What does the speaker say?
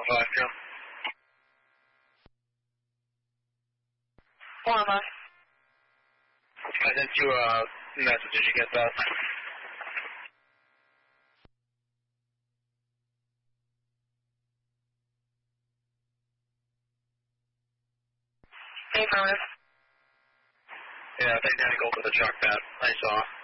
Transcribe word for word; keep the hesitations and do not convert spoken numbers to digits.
oh five, Joe. Four oh five. I sent you a message. Did you get that? Hey, affirmative. Yeah, they gotta go for the truck that I saw.